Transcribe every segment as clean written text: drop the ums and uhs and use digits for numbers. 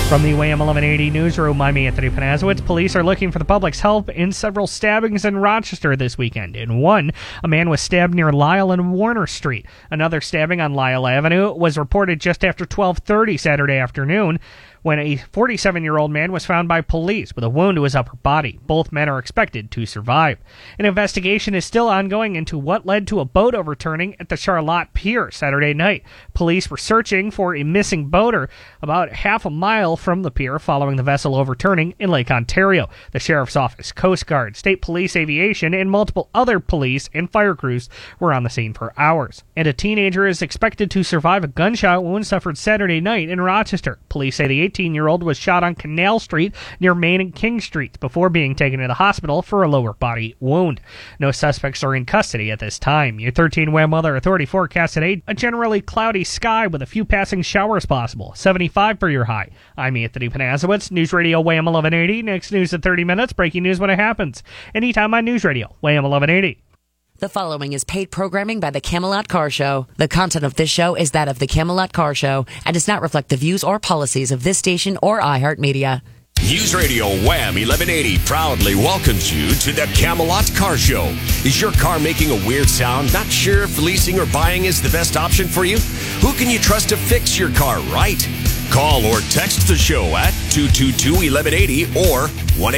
From the WAM 1180 newsroom, I'm Anthony Panazowitz. Police are looking for the public's help in several stabbings in Rochester this weekend. In one, a man was stabbed near Lyle and Warner Street. Another stabbing on Lyle Avenue was reported just after 12:30 Saturday afternoon, when a 47-year-old man was found by police with a wound to his upper body. Both men are expected to survive. An investigation is still ongoing into what led to a boat overturning at the Charlotte Pier Saturday night. Police were searching for a missing boater about half a mile from the pier following the vessel overturning in Lake Ontario. The Sheriff's Office, Coast Guard, State Police Aviation, and multiple other police and fire crews were on the scene for hours. And a teenager is expected to survive a gunshot wound suffered Saturday night in Rochester. Police say the 18-year-old was shot on Canal Street near Main and King Streets before being taken to the hospital for a lower body wound. No suspects are in custody at this time. Your 13 WAM Weather Authority forecast today: a generally cloudy sky with a few passing showers possible. 75 for your high. I'm Anthony Panazowitz, News Radio WAM 1180. Next news in 30 minutes. Breaking news when it happens. Anytime on News Radio WAM 1180. The following is paid programming by the Camelot Car Show. The content of this show is that of the Camelot Car Show and does not reflect the views or policies of this station or iHeartMedia. News Radio Wham 1180 proudly welcomes you to the Camelot Car Show. Is your car making a weird sound? Not sure if leasing or buying is the best option for you? Who can you trust to fix your car right? Call or text the show at 222-1180 or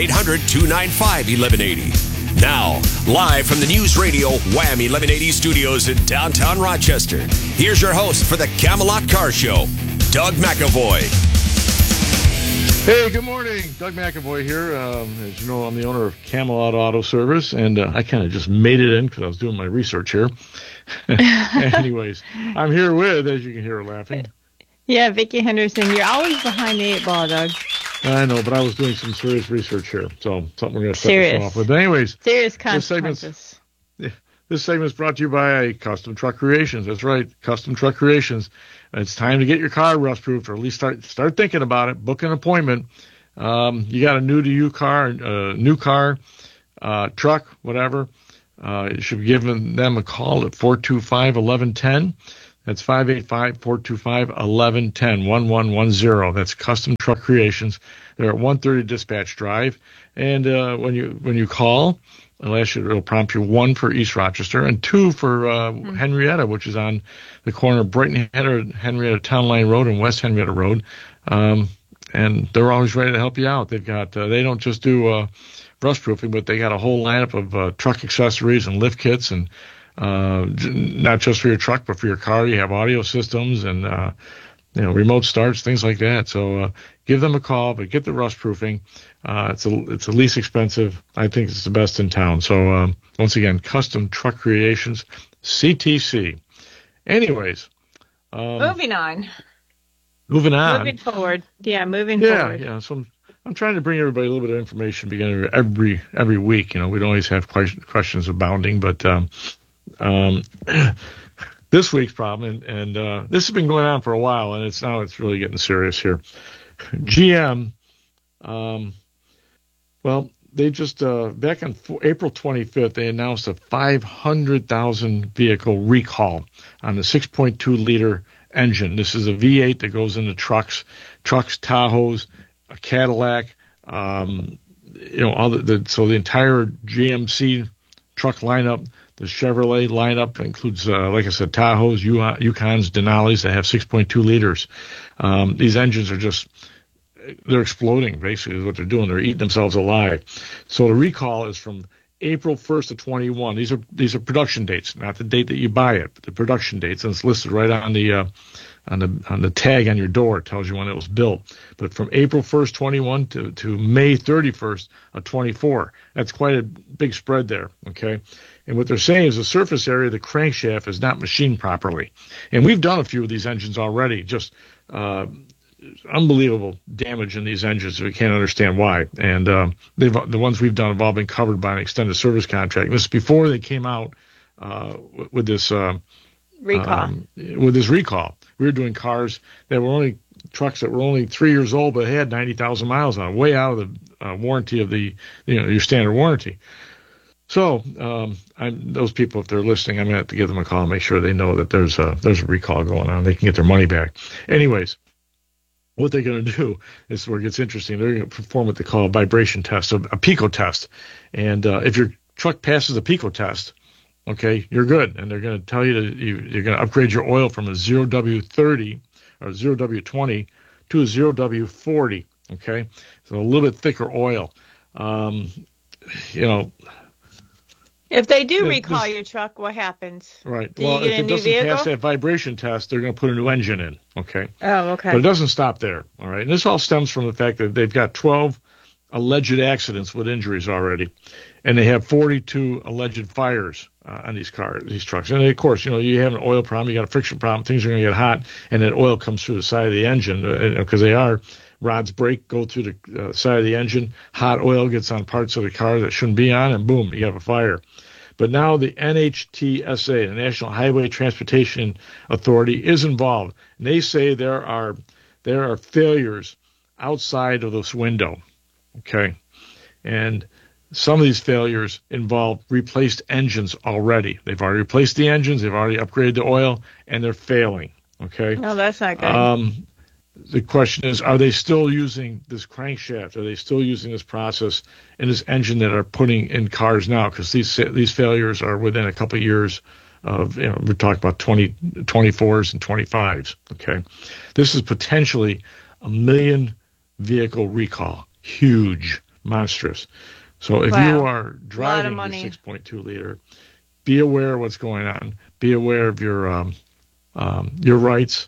1-800-295-1180. Now, live from the News Radio Wham 1180 studios in downtown Rochester, here's your host for the Camelot Car Show, Doug McAvoy. Hey, good morning. Doug McAvoy here. As you know, I'm the owner of Camelot Auto Service, and I kind of just made it in because I was doing my research here. Anyways, I'm here with, as you can hear her laughing. Yeah, Vicki Henderson. You're always behind the 8 ball, Doug. I know, but I was doing some serious research here, so something we're going to start this off with. But anyways, serious consequences. This segment is brought to you by Custom Truck Creations. That's right, Custom Truck Creations. It's time to get your car rust-proofed, or at least start thinking about it. Book an appointment. You got a new-to-you car, new car, truck, whatever. You should be giving them a call at 425-1110. That's 585-425-1110, 1110. That's Custom Truck Creations. They're at 130 Dispatch Drive. And when you call, it'll prompt you 1 for East Rochester and 2 for Henrietta, which is on the corner of Brighton Henrietta Town Line Road and West Henrietta Road. And they're always ready to help you out. They've got they don't just do rust proofing, but they got a whole lineup of truck accessories and lift kits, and not just for your truck, but for your car. You have audio systems and remote starts, things like that. So give them a call, but get the rust proofing. It's the least expensive. I think it's the best in town. So once again, Custom Truck Creations, CTC. Anyways, moving on. Moving forward. Yeah, moving forward. Yeah. So I'm trying to bring everybody a little bit of information beginning of every week. We don't always have questions abounding, but this week's problem, and this has been going on for a while, and it's really getting serious here. GM, they just back on April 25th, they announced a 500,000 vehicle recall on the 6.2 liter engine. This is a V8 that goes into trucks, Tahoes, a Cadillac, so the entire GMC truck lineup. The Chevrolet lineup includes, like I said, Tahoes, Yukons, Denali's that have 6.2 liters. These engines are they're exploding, basically, is what they're doing. They're eating themselves alive. So the recall is from April 1st of 21. These are production dates, not the date that you buy it, but the production dates, and it's listed right on the tag on your door. It tells you when it was built. But from April 1st, 21 to May 31st of 24. That's quite a big spread there, okay? And what they're saying is the surface area of the crankshaft is not machined properly. And we've done a few of these engines already, just unbelievable damage in these engines. We can't understand why. And the ones we've done have all been covered by an extended service contract. And this is before they came out with this recall. With this recall. We were doing trucks that were only 3 years old, but had 90,000 miles on them, way out of the warranty of your standard warranty. So those people, if they're listening, I'm going to have to give them a call and make sure they know that there's a recall going on. They can get their money back. Anyways, what they're going to do is where it gets interesting. They're going to perform what they call a vibration test, a PICO test. And if your truck passes a PICO test, okay, you're good. And they're going to tell you that you're going to upgrade your oil from a 0W30 or 0W20 to a 0W40, okay? So a little bit thicker oil. If they do recall your truck, what happens? Right. Do you get a new doesn't vehicle? pass that vibration test, they're going to put a new engine in, okay? Oh, okay. But it doesn't stop there, all right? And this all stems from the fact that they've got 12 alleged accidents with injuries already, and they have 42 alleged fires on these trucks. And, of course, you have an oil problem, you got a friction problem, things are going to get hot, and then oil comes through the side of the engine because rods break, go through the side of the engine, hot oil gets on parts of the car that shouldn't be on, and boom, you have a fire. But now the NHTSA, the National Highway Transportation Authority, is involved. And they say there are failures outside of this window, okay? And some of these failures involve replaced engines already. They've already replaced the engines, they've already upgraded the oil, and they're failing, okay? No, that's not good. The question is, are they still using this crankshaft? Are they still using this process in this engine that are putting in cars now? Because these failures are within a couple of years of, we're talking about 24s and 25s, okay? This is potentially a 1 million vehicle recall. Huge, monstrous. So if you are driving your 6.2 liter, be aware of what's going on. Be aware of your rights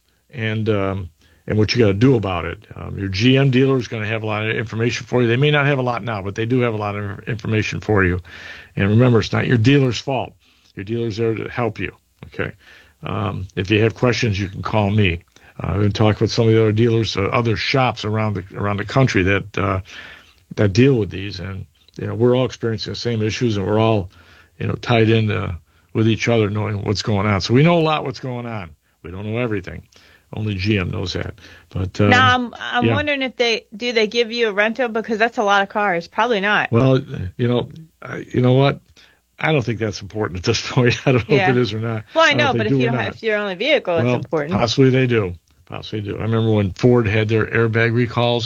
and what you got to do about it. Your GM dealer is going to have a lot of information for you. They may not have a lot now, but they do have a lot of information for you. And remember, it's not your dealer's fault. Your dealer's there to help you. Okay. If you have questions, you can call me. I've been talking with some of the other dealers, other shops around the country that deal with these, and we're all experiencing the same issues, and we're all tied in with each other, knowing what's going on. So we know a lot what's going on. We don't know everything. Only GM knows that. But now I'm wondering if they give you a rental, because that's a lot of cars. Probably not. Well, you know what? I don't think that's important at this point. I don't know if it is or not. Well, I know, but if it's your only vehicle, it's important. Possibly they do. I remember when Ford had their airbag recalls.